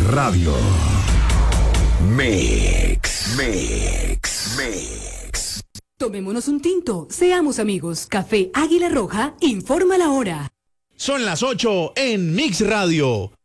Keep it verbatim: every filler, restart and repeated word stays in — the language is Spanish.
Radio. Mix, mix, mix. Tomémonos un tinto, seamos amigos. Café Águila Roja informa la hora. Son las ocho en Mix Radio.